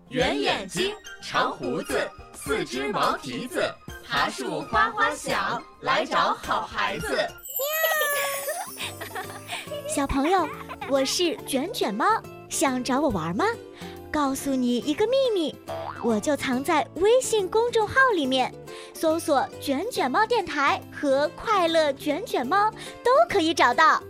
圆眼睛，长胡子，四只毛蹄子，爬树哗哗响，来找好孩子。 小朋友，我是卷卷猫，想找我玩吗？告诉你一个秘密，我就藏在微信公众号里面，搜索卷卷猫电台和快乐卷卷猫都可以找到。